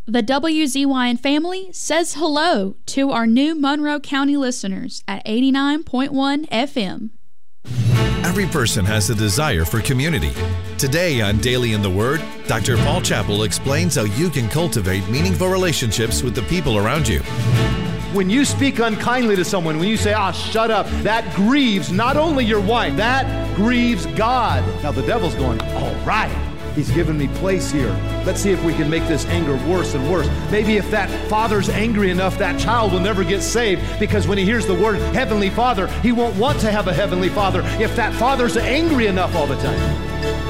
The WZYN family says hello to our new Monroe County listeners at 89.1 FM. Every person has a desire for community. Today on Daily in the Word, Dr. Paul Chappell explains how you can cultivate meaningful relationships with the people around you. When you speak unkindly to someone, when you say, shut up, that grieves not only your wife, that grieves God. Now the devil's going, all right, he's given me place here. Let's see if we can make this anger worse and worse. Maybe if that father's angry enough, that child will never get saved, because when he hears the word Heavenly Father, he won't want to have a Heavenly Father if that father's angry enough all the time.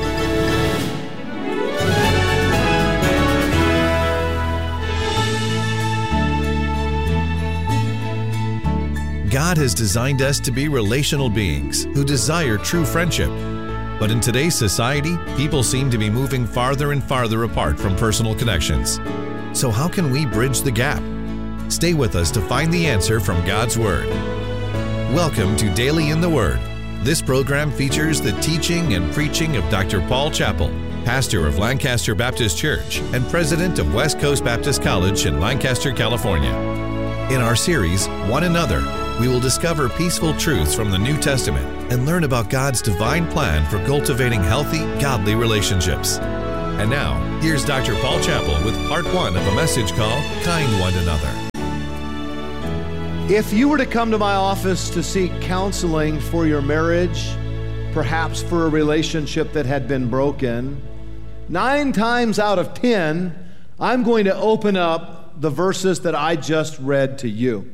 God has designed us to be relational beings who desire true friendship. But in today's society, people seem to be moving farther and farther apart from personal connections. So how can we bridge the gap? Stay with us to find the answer from God's Word. Welcome to Daily in the Word. This program features the teaching and preaching of Dr. Paul Chappell, pastor of Lancaster Baptist Church and president of West Coast Baptist College in Lancaster, California. In our series, One Another, we will discover peaceful truths from the New Testament and learn about God's divine plan for cultivating healthy, godly relationships. And now, here's Dr. Paul Chappell with part 1 of a message called Kind One Another. If you were to come to my office to seek counseling for your marriage, perhaps for a relationship that had been broken, 9 times out of 10, I'm going to open up the verses that I just read to you.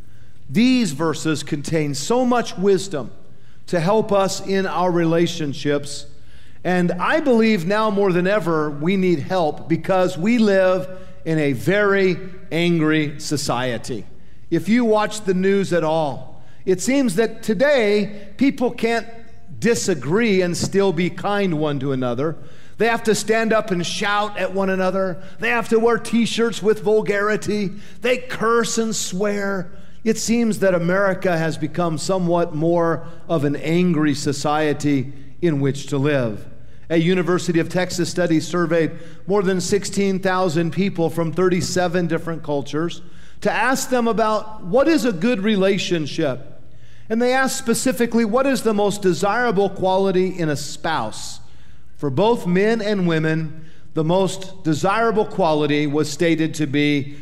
These verses contain so much wisdom to help us in our relationships. And I believe now more than ever, we need help because we live in a very angry society. If you watch the news at all, it seems that today people can't disagree and still be kind one to another. They have to stand up and shout at one another. They have to wear t-shirts with vulgarity. They curse and swear. It seems that America has become somewhat more of an angry society in which to live. A University of Texas study surveyed more than 16,000 people from 37 different cultures to ask them about what is a good relationship. And they asked specifically, what is the most desirable quality in a spouse? For both men and women, the most desirable quality was stated to be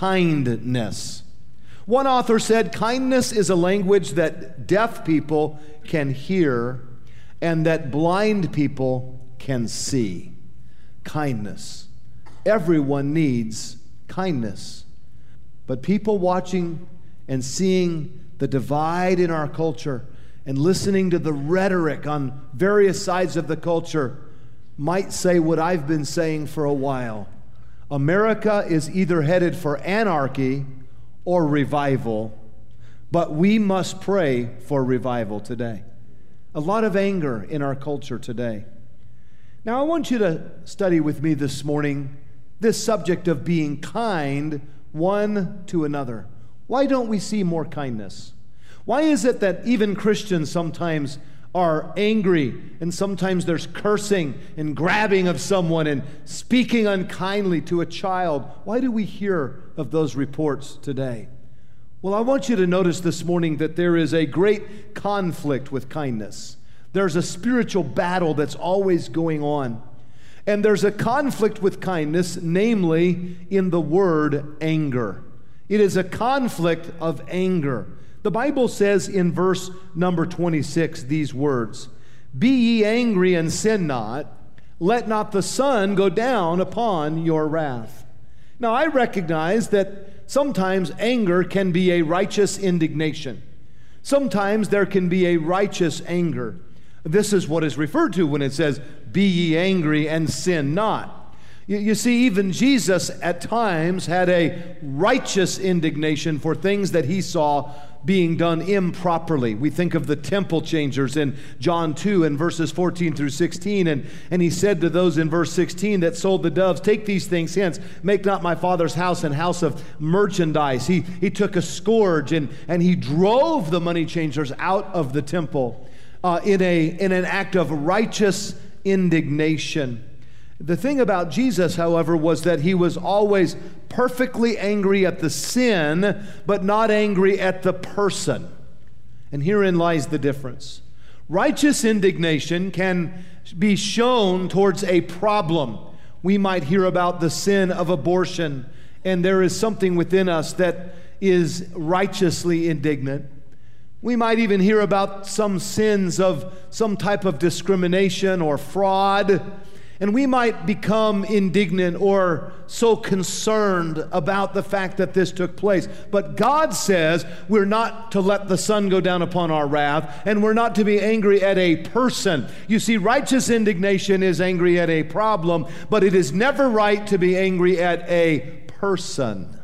kindness. One author said, kindness is a language that deaf people can hear and that blind people can see. Kindness. Everyone needs kindness. But people watching and seeing the divide in our culture and listening to the rhetoric on various sides of the culture might say what I've been saying for a while. America is either headed for anarchy or revival, but we must pray for revival today. A lot of anger in our culture today. Now, I want you to study with me this morning this subject of being kind one to another. Why don't we see more kindness? Why is it that even Christians sometimes are angry and sometimes there's cursing and grabbing of someone and speaking unkindly to a child? Why do we hear of those reports today? Well, I want you to notice this morning that there is a great conflict with kindness. There's a spiritual battle that's always going on. And there's a conflict with kindness, namely in the word anger. It is a conflict of anger. The Bible says in verse number 26 these words, "Be ye angry and sin not, let not the sun go down upon your wrath." Now I recognize that sometimes anger can be a righteous indignation. Sometimes there can be a righteous anger. This is what is referred to when it says, "Be ye angry and sin not." You see, even Jesus at times had a righteous indignation for things that he saw being done improperly. We think of the temple changers in John 2 and verses 14 through 16. And he said to those in verse 16 that sold the doves, "Take these things hence, make not my Father's house an house of merchandise." He took a scourge and he drove the money changers out of the temple in an act of righteous indignation. The thing about Jesus, however, was that he was always perfectly angry at the sin, but not angry at the person. And herein lies the difference. Righteous indignation can be shown towards a problem. We might hear about the sin of abortion, and there is something within us that is righteously indignant. We might even hear about some sins of some type of discrimination or fraud, and we might become indignant or so concerned about the fact that this took place. But God says we're not to let the sun go down upon our wrath, and we're not to be angry at a person. You see, righteous indignation is angry at a problem, but it is never right to be angry at a person.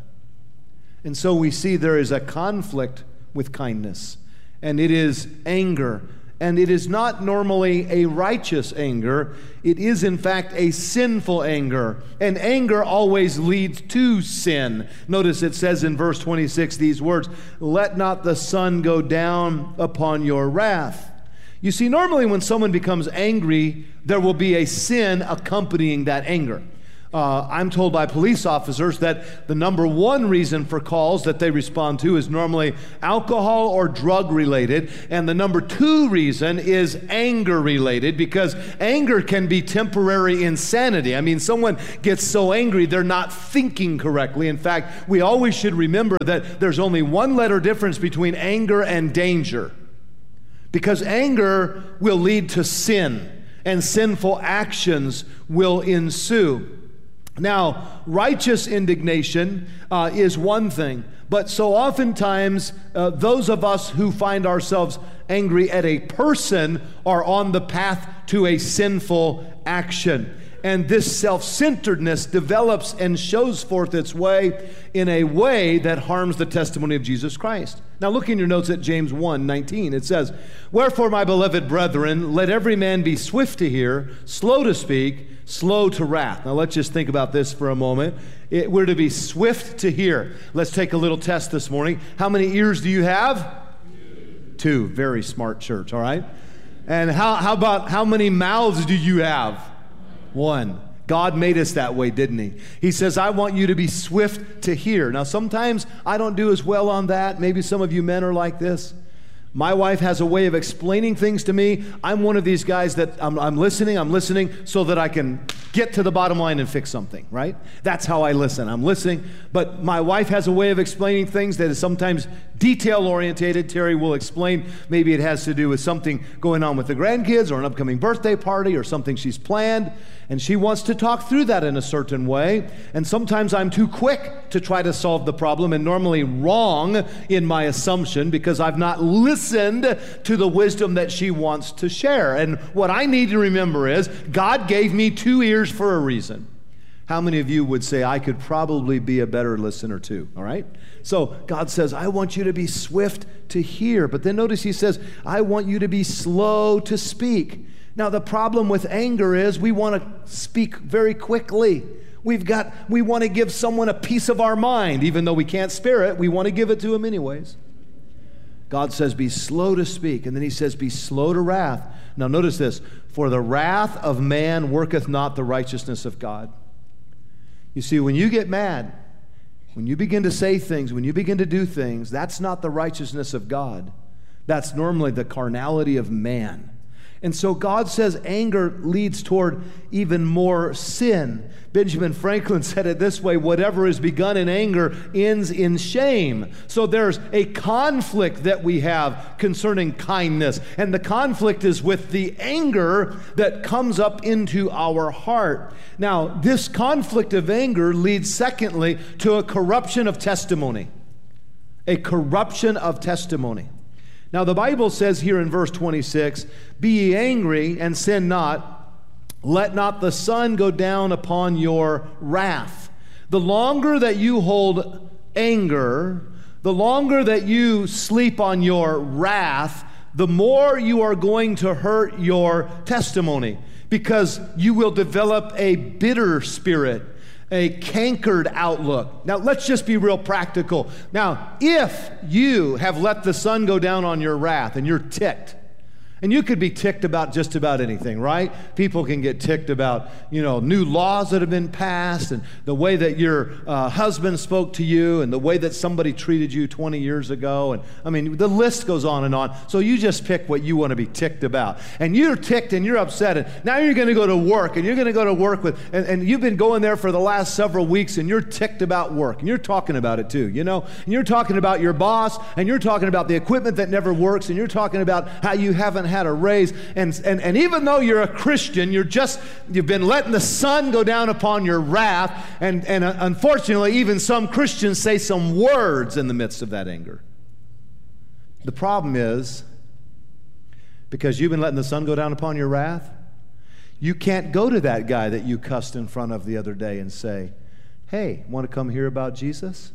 And so we see there is a conflict with kindness, and it is anger. And it is not normally a righteous anger. It is, in fact, a sinful anger. And anger always leads to sin. Notice it says in verse 26 these words, "Let not the sun go down upon your wrath." You see, normally when someone becomes angry, there will be a sin accompanying that anger. I'm told by police officers that the number one reason for calls that they respond to is normally alcohol or drug related, and the number two reason is anger related, because anger can be temporary insanity. I mean, someone gets so angry they're not thinking correctly. In fact, we always should remember that there's only one letter difference between anger and danger, because anger will lead to sin, and sinful actions will ensue. Now, righteous indignation is one thing, but so oftentimes those of us who find ourselves angry at a person are on the path to a sinful action. And this self-centeredness develops and shows forth its way in a way that harms the testimony of Jesus Christ. Now look in your notes at James 1:19. It says, "Wherefore, my beloved brethren, let every man be swift to hear, slow to speak, slow to wrath." Now let's just think about this for a moment. We're to be swift to hear. Let's take a little test this morning. How many ears do you have? Two. Very smart church, all right? And how about how many mouths do you have? One. God made us that way, didn't he? He says, I want you to be swift to hear. Now, sometimes I don't do as well on that. Maybe some of you men are like this. My wife has a way of explaining things to me. I'm one of these guys that I'm listening so that I can get to the bottom line and fix something, right? That's how I listen. I'm listening. But my wife has a way of explaining things that is sometimes detail-orientated. Terry will explain. Maybe it has to do with something going on with the grandkids or an upcoming birthday party or something she's planned. And she wants to talk through that in a certain way. And sometimes I'm too quick to try to solve the problem and normally wrong in my assumption because I've not listened to the wisdom that she wants to share. And what I need to remember is God gave me 2 ears for a reason. How many of you would say, I could probably be a better listener too, all right? So God says, I want you to be swift to hear. But then notice he says, I want you to be slow to speak. Now, the problem with anger is we want to speak very quickly. We want to give someone a piece of our mind. Even though we can't spare it, we want to give it to them anyways. God says, be slow to speak. And then he says, be slow to wrath. Now, notice this. For the wrath of man worketh not the righteousness of God. You see, when you get mad, when you begin to say things, when you begin to do things, that's not the righteousness of God. That's normally the carnality of man. And so God says anger leads toward even more sin. Benjamin Franklin said it this way, whatever is begun in anger ends in shame. So there's a conflict that we have concerning kindness. And the conflict is with the anger that comes up into our heart. Now, this conflict of anger leads, secondly, to a corruption of testimony. A corruption of testimony. Now, the Bible says here in verse 26, be ye angry and sin not, let not the sun go down upon your wrath. The longer that you hold anger, the longer that you sleep on your wrath, the more you are going to hurt your testimony, because you will develop a bitter spirit, a cankered outlook. Now, let's just be real practical. Now, if you have let the sun go down on your wrath and you're ticked, And you could be ticked about just about anything, right? People can get ticked about, new laws that have been passed and the way that your husband spoke to you and the way that somebody treated you 20 years ago. And I mean, the list goes on and on. So you just pick what you want to be ticked about. And you're ticked and you're upset. And now you're going to go to work and you're going to go to work with, and you've been going there for the last several weeks and you're ticked about work. And you're talking about it too, And you're talking about your boss and you're talking about the equipment that never works and you're talking about how you haven't had a raise, and even though you're a Christian, you've been letting the sun go down upon your wrath, and unfortunately, even some Christians say some words in the midst of that anger. The problem is, because you've been letting the sun go down upon your wrath, you can't go to that guy that you cussed in front of the other day and say, "Hey, want to come hear about Jesus?"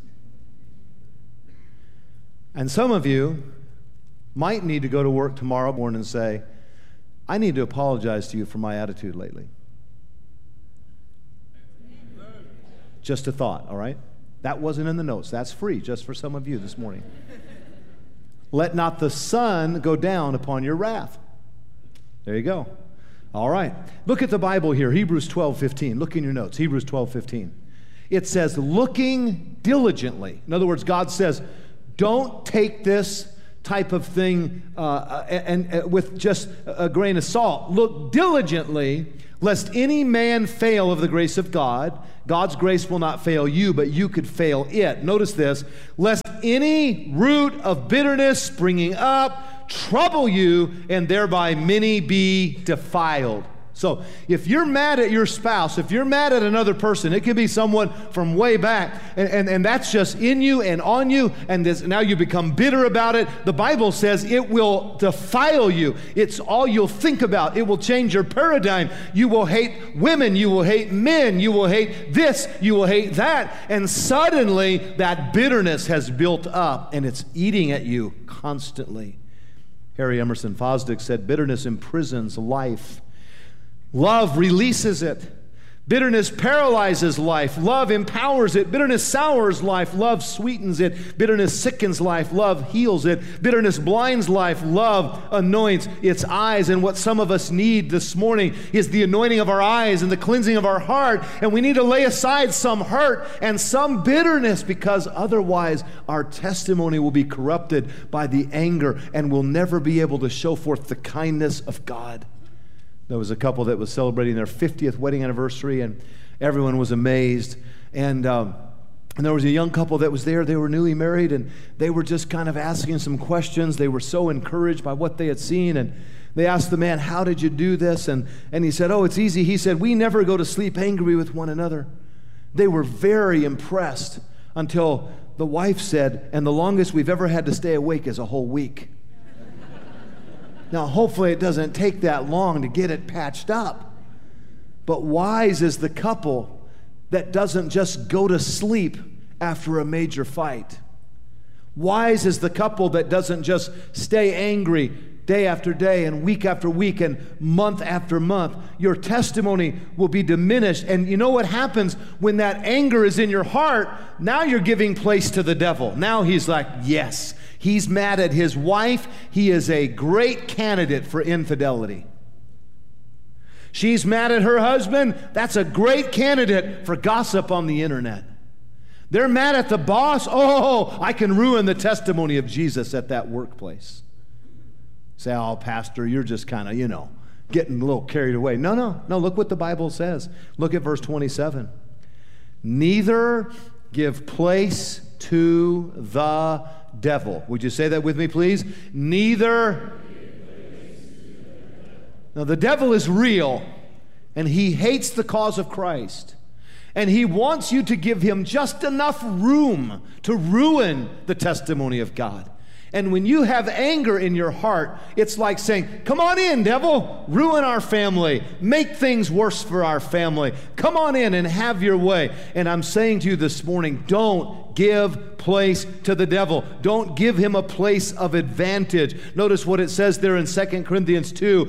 And some of you might need to go to work tomorrow morning and say, "I need to apologize to you for my attitude lately." Just a thought, all right? That wasn't in the notes. That's free just for some of you this morning. Let not the sun go down upon your wrath. There you go. All right. Look at the Bible here, Hebrews 12:15. Look in your notes, Hebrews 12:15. It says, looking diligently. In other words, God says, don't take this type of thing and with just a grain of salt. Look diligently, lest any man fail of the grace of God. God's grace will not fail you, but you could fail it. Notice this, lest any root of bitterness springing up trouble you, and thereby many be defiled. So if you're mad at your spouse, if you're mad at another person, it could be someone from way back, and that's just in you and on you, and now you become bitter about it. The Bible says it will defile you. It's all you'll think about. It will change your paradigm. You will hate women. You will hate men. You will hate this. You will hate that. And suddenly that bitterness has built up, and it's eating at you constantly. Harry Emerson Fosdick said, bitterness imprisons life. Love releases it. Bitterness paralyzes life. Love empowers it. Bitterness sours life. Love sweetens it. Bitterness sickens life. Love heals it. Bitterness blinds life. Love anoints its eyes. And what some of us need this morning is the anointing of our eyes and the cleansing of our heart. And we need to lay aside some hurt and some bitterness, because otherwise our testimony will be corrupted by the anger and we'll never be able to show forth the kindness of God. There was a couple that was celebrating their 50th wedding anniversary, and everyone was amazed. And there was a young couple that was there. They were newly married, and they were just kind of asking some questions. They were so encouraged by what they had seen, and they asked the man, "How did you do this?" And he said, "Oh, it's easy." He said, "We never go to sleep angry with one another." They were very impressed until the wife said, "And the longest we've ever had to stay awake is a whole week." Now, hopefully it doesn't take that long to get it patched up. But wise is the couple that doesn't just go to sleep after a major fight. Wise is the couple that doesn't just stay angry day after day and week after week and month after month. Your testimony will be diminished. And you know what happens when that anger is in your heart? Now you're giving place to the devil. Now he's like, yes. He's mad at his wife. He is a great candidate for infidelity. She's mad at her husband. That's a great candidate for gossip on the internet. They're mad at the boss. Oh, I can ruin the testimony of Jesus at that workplace. Say, "Oh, Pastor, you're just kind of, getting a little carried away." No, look what the Bible says. Look at verse 27. Neither give place to the devil. Would you say that with me, please? Neither. Now, the devil is real, and he hates the cause of Christ. And he wants you to give him just enough room to ruin the testimony of God. And when you have anger in your heart, it's like saying, "Come on in, devil, ruin our family, make things worse for our family. Come on in and have your way." And I'm saying to you this morning, don't give place to the devil. Don't give him a place of advantage. Notice what it says there in 2 Corinthians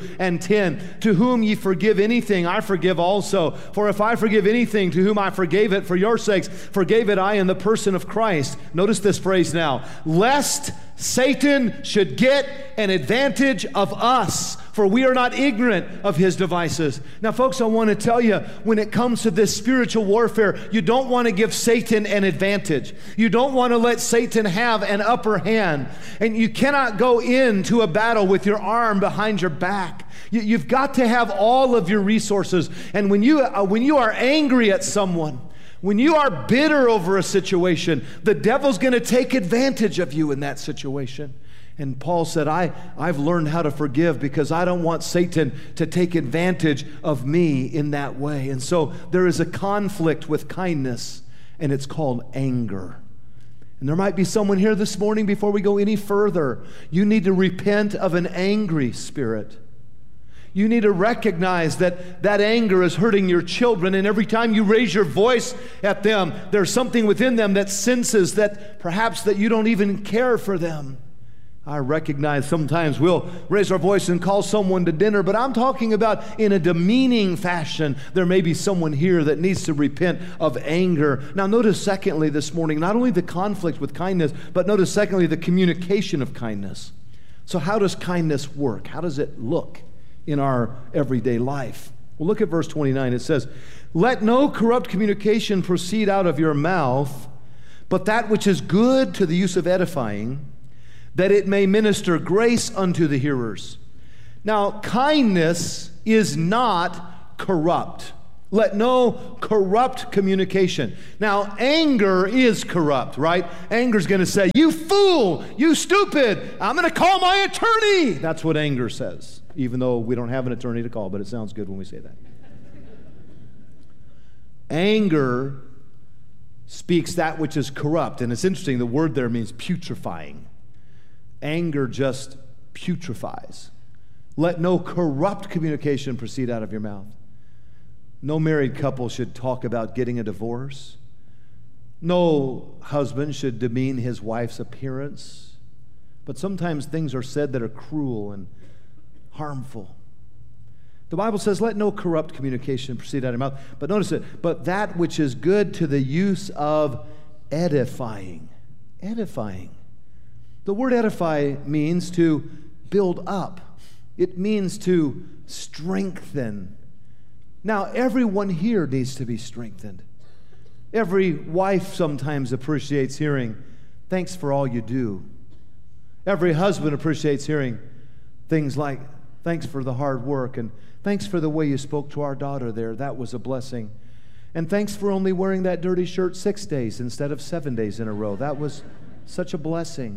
2:10. To whom ye forgive anything, I forgive also. For if I forgive anything, to whom I forgave it for your sakes, forgave it I in the person of Christ. Notice this phrase now. Lest Satan should get an advantage of us, for we are not ignorant of his devices. Now, folks, I want to tell you, when it comes to this spiritual warfare, you don't want to give Satan an advantage. You don't want to let Satan have an upper hand. And you cannot go into a battle with your arm behind your back. You've got to have all of your resources. And when you are angry at someone, when you are bitter over a situation, the devil's going to take advantage of you in that situation. And Paul said, I've learned how to forgive because I don't want Satan to take advantage of me in that way. And so there is a conflict with kindness, and it's called anger. And there might be someone here this morning, before we go any further, you need to repent of an angry spirit. You need to recognize that that anger is hurting your children, and every time you raise your voice at them, there's something within them that senses that perhaps that you don't even care for them. I recognize sometimes we'll raise our voice and call someone to dinner, but I'm talking about in a demeaning fashion. There may be someone here that needs to repent of anger. Now notice secondly this morning, not only the conflict with kindness, but notice secondly the communication of kindness. So how does kindness work? How does it look in our everyday life? Well, look at verse 29. It says, let no corrupt communication proceed out of your mouth, but that which is good to the use of edifying, that it may minister grace unto the hearers. Now, kindness is not corrupt. Let no corrupt communication. Now, anger is corrupt, right? Anger's going to say, you fool, you stupid, I'm going to call my attorney. That's what anger says, even though we don't have an attorney to call, but it sounds good when we say that. Anger speaks that which is corrupt, and it's interesting, the word there means putrefying. Anger just putrefies. Let no corrupt communication proceed out of your mouth. No married couple should talk about getting a divorce. No husband should demean his wife's appearance. But sometimes things are said that are cruel and harmful. The Bible says, let no corrupt communication proceed out of your mouth. But notice it, but that which is good to the use of edifying. Edifying. The word edify means to build up. It means to strengthen. Now, everyone here needs to be strengthened. Every wife sometimes appreciates hearing, thanks for all you do. Every husband appreciates hearing things like, thanks for the hard work, and thanks for the way you spoke to our daughter there. That was a blessing. And thanks for only wearing that dirty shirt 6 days instead of 7 days in a row. That was such a blessing.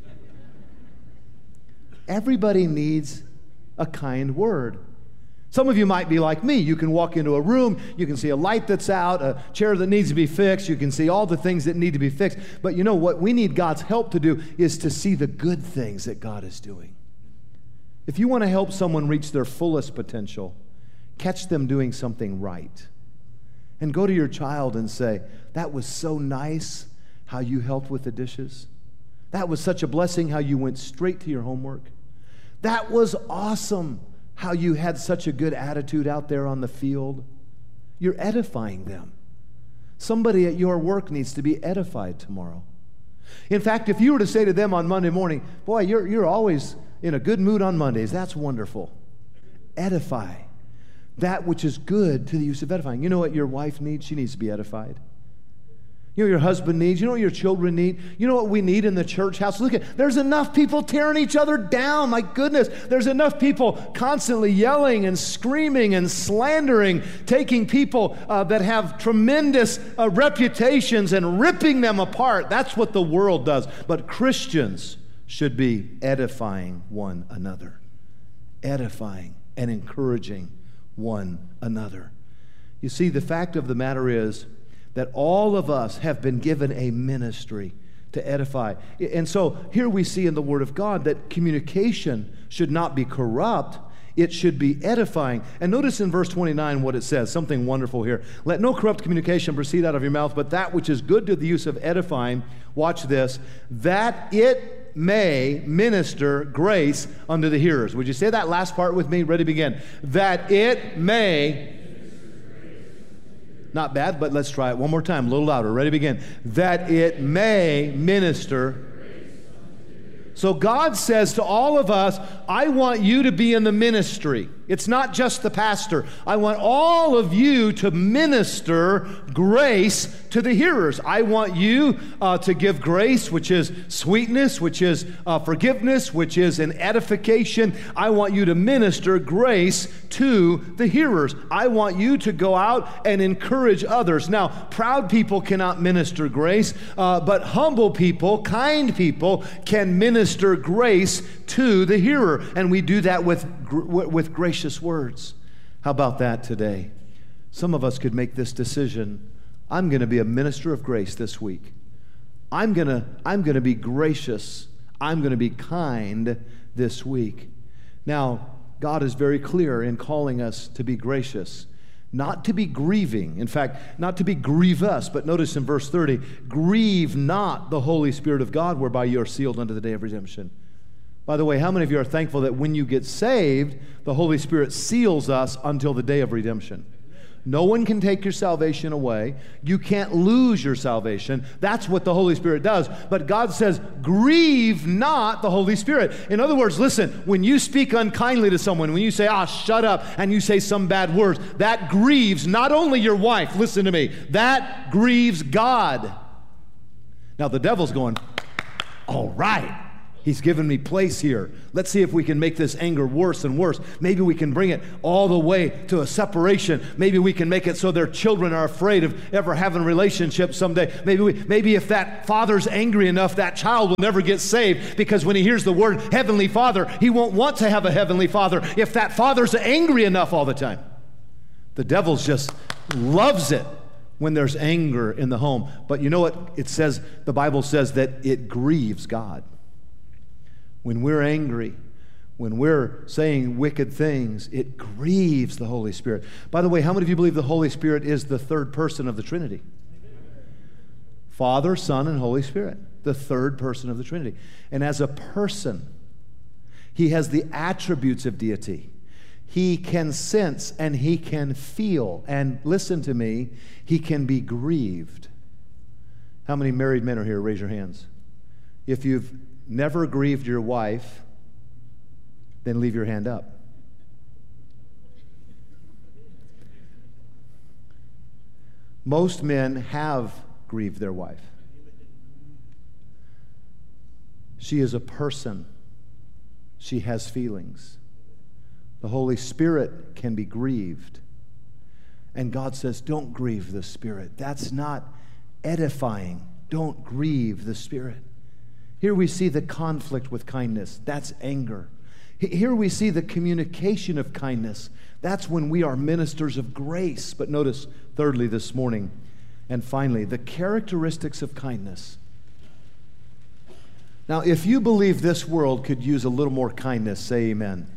Everybody needs a kind word. Some of you might be like me. You can walk into a room, you can see a light that's out, a chair that needs to be fixed, you can see all the things that need to be fixed. But you know what we need God's help to do is to see the good things that God is doing. If you want to help someone reach their fullest potential, catch them doing something right. And go to your child and say, that was so nice how you helped with the dishes. That was such a blessing how you went straight to your homework. That was awesome how you had such a good attitude out there on the field. You're edifying them. Somebody at your work needs to be edified tomorrow. In fact, if you were to say to them on Monday morning, boy, you're always in a good mood on Mondays, that's wonderful. Edify that which is good to the use of edifying. You know what your wife needs? She needs to be edified. You know what your husband needs? You know what your children need? You know what we need in the church house? Look at, there's enough people tearing each other down. My goodness, there's enough people constantly yelling and screaming and slandering, taking people that have tremendous reputations and ripping them apart. That's what the world does. But Christians should be edifying one another, edifying and encouraging one another. You see, the fact of the matter is that all of us have been given a ministry to edify. And so here we see in the Word of God that communication should not be corrupt. It should be edifying. And notice in verse 29 what it says, something wonderful here. Let no corrupt communication proceed out of your mouth, but that which is good to the use of edifying, watch this, that it may minister grace unto the hearers. Would you say that last part with me? Ready, begin. That it may... Not bad, but let's try it one more time, a little louder. Ready, begin. That it may minister. So God says to all of us, I want you to be in the ministry. It's not just the pastor. I want all of you to minister grace to the hearers. I want you to give grace, which is sweetness, which is forgiveness, which is an edification. I want you to minister grace to the hearers. I want you to go out and encourage others. Now, proud people cannot minister grace, but humble people, kind people can minister grace to the hearer. And we do that with gracious words. How about that today? Some of us could make this decision. I'm going to be a minister of grace this week. I'm going to be gracious. I'm going to be kind this week. Now, God is very clear in calling us to be gracious, not to be grieving. In fact, not to be grievous, but notice in verse 30, grieve not the Holy Spirit of God, whereby you are sealed unto the day of redemption. By the way, how many of you are thankful that when you get saved, the Holy Spirit seals us until the day of redemption? No one can take your salvation away. You can't lose your salvation. That's what the Holy Spirit does. But God says, grieve not the Holy Spirit. In other words, listen, when you speak unkindly to someone, when you say, shut up, and you say some bad words, that grieves not only your wife, listen to me, that grieves God. Now the devil's going, all right. He's given me place here. Let's see if we can make this anger worse and worse. Maybe we can bring it all the way to a separation. Maybe we can make it so their children are afraid of ever having a relationship someday. Maybe if that father's angry enough, that child will never get saved, because when he hears the word Heavenly Father, he won't want to have a Heavenly Father if that father's angry enough all the time. The devil just loves it when there's anger in the home. But you know what it says? The Bible says that it grieves God. When we're angry, when we're saying wicked things, it grieves the Holy Spirit. By the way, how many of you believe the Holy Spirit is the third person of the Trinity? Father, Son, and Holy Spirit, the third person of the Trinity. And as a person, he has the attributes of deity. He can sense and he can feel. And listen to me, he can be grieved. How many married men are here? Raise your hands. If you've never grieved your wife, then leave your hand up. Most men have grieved their wife. She is a person. She has feelings. The Holy Spirit can be grieved. And God says, don't grieve the Spirit. That's not edifying. Don't grieve the Spirit. Here we see the conflict with kindness. That's anger. Here we see the communication of kindness. That's when we are ministers of grace. But notice, thirdly, this morning, and finally, the characteristics of kindness. Now, if you believe this world could use a little more kindness, say amen.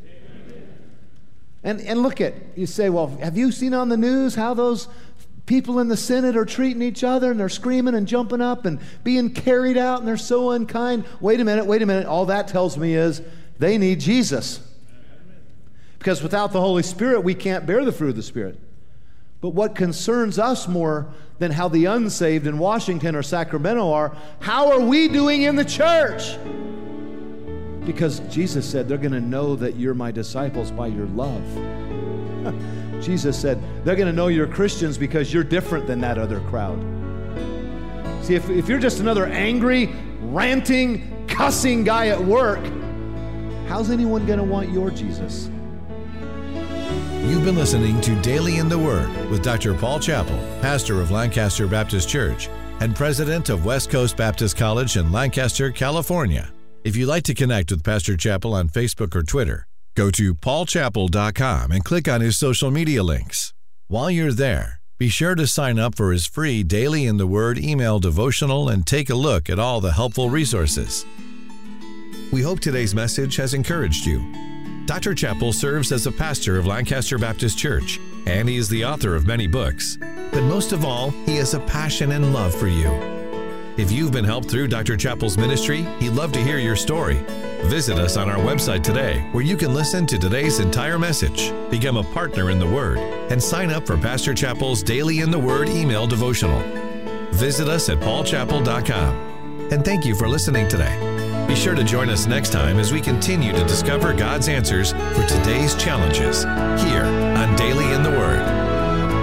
And look at, you say, well, have you seen on the news how those people in the Senate are treating each other, and they're screaming and jumping up and being carried out, and they're so unkind? Wait a minute. All that tells me is they need Jesus. Because without the Holy Spirit, we can't bear the fruit of the Spirit. But what concerns us more than how the unsaved in Washington or Sacramento are, how are we doing in the church? Because Jesus said they're going to know that you're my disciples by your love. Jesus said, they're going to know you're Christians because you're different than that other crowd. See, if you're just another angry, ranting, cussing guy at work, how's anyone going to want your Jesus? You've been listening to Daily in the Word with Dr. Paul Chappell, pastor of Lancaster Baptist Church and president of West Coast Baptist College in Lancaster, California. If you'd like to connect with Pastor Chappell on Facebook or Twitter, go to paulchappell.com and click on his social media links. While you're there, be sure to sign up for his free Daily in the Word email devotional and take a look at all the helpful resources. We hope today's message has encouraged you. Dr. Chappell serves as a pastor of Lancaster Baptist Church, and he is the author of many books. But most of all, he has a passion and love for you. If you've been helped through Dr. Chappell's ministry, he'd love to hear your story. Visit us on our website today, where you can listen to today's entire message, become a partner in the Word, and sign up for Pastor Chappell's Daily in the Word email devotional. Visit us at paulchappell.com. And thank you for listening today. Be sure to join us next time as we continue to discover God's answers for today's challenges here on Daily in the Word.